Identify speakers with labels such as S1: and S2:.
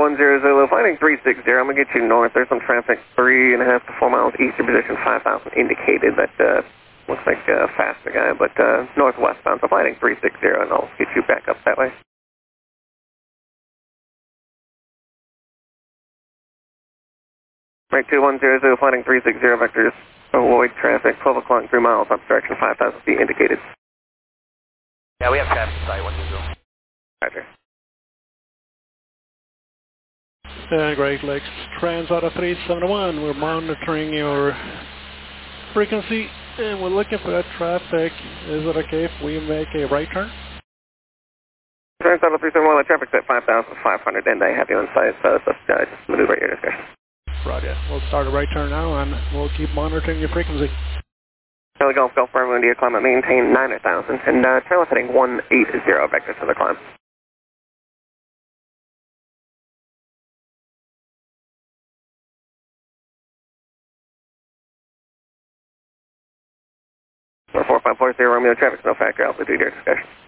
S1: 210 Zulu, flighting 360. I'm going to get you north. There's some traffic 3.5 to 4 miles east of position 5000 indicated. That looks like a faster guy, but northwestbound. So flighting 360, and I'll get you back up that way. Right, 210 Zulu, flighting 360 vectors. Avoid traffic, 12 o'clock, 3 miles, up direction 5,000 feet indicated.
S2: Yeah, we have traffic site 120.
S1: Roger.
S3: Great Lakes Transata 371, we're monitoring your frequency and we're looking for that traffic. Is it okay if we make a right turn?
S1: Transata 371, the traffic's at 5,500 and I have you on site, so just maneuver your discussion.
S3: Roger. We'll start a right turn now and we'll keep monitoring your frequency.
S1: Charlie Golf Golf Bravo India, climb maintain 9,000 and trailer heading 180 vectors for the climb. Number 4540 Romeo, traffic, no factor, altitude, your discussion.